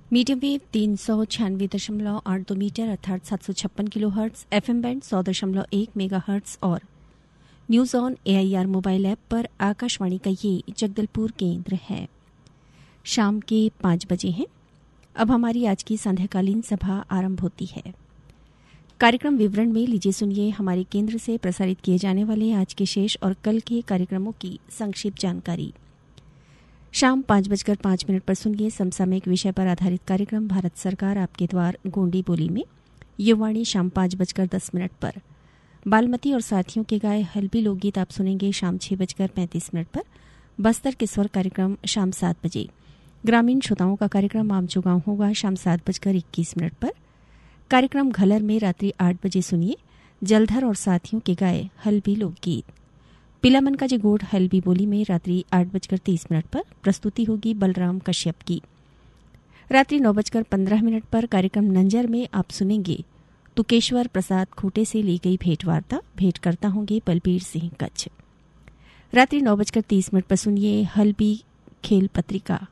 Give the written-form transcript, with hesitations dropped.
Medium wave 396.82 metre अर्थात 756 kilo hertz, FM band 100.1 mega hertz और news on AIR mobile app पर आकाशवाणी का ये जगदलपुर केंद्र है। शाम के 5 बजे हैं। अब हमारी आज की संध्याकालीन सभा आरंभ होती है। कार्यक्रम विवरण में लीजिए सुनिए हमारे केंद्र से प्रसारित किए जाने वाले आज के शेष और कल के कार्यक्रमों की संक्षिप्त जानकारी। शाम 5:05 पर सुनिए समसामयिक विषय पर आधारित कार्यक्रम भारत सरकार आपके द्वार गोंडी बोली में। युवाणी शाम 5:10 पर। बालमती और साथियों के गाए हल्बी लोकगीत आप सुनेंगे शाम 6:35 पर। बस्तर के स्वर कार्यक्रम शाम 7 बजे। ग्रामीण श्रोताओं का कार्यक्रम आम चुगाव होगा शाम 7:21 पर। कार्यक्रम घलर में रात्रि 8 बजे सुनिए जलधर और साथियों के गाए हल्बी लोकगीत। पिलामन का जगोड़ हल्बी बोली में रात्रि 8:30 पर प्रस्तुति होगी बलराम कश्यप की। रात्रि 9:15 पर कार्यक्रम नंजर में आप सुनेंगे तुकेश्वर प्रसाद खोटे से ली गई भेंटवार्ता। भेंटकर्ता होंगे बलबीर सिंह कच्छ। रात्रि 9:30 पर सुनिए हल्बी खेल पत्रिका